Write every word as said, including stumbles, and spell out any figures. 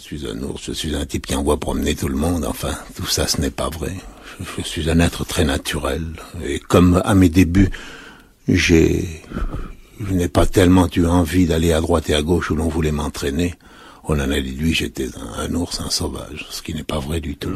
suis un ours, je suis un type qui envoie promener tout le monde, enfin, tout ça ce n'est pas vrai. Je, je suis un être très naturel, et comme à mes débuts, j'ai, je n'ai pas tellement eu envie d'aller à droite et à gauche où l'on voulait m'entraîner, on en a déduit j'étais un, un ours, un sauvage, ce qui n'est pas vrai du tout.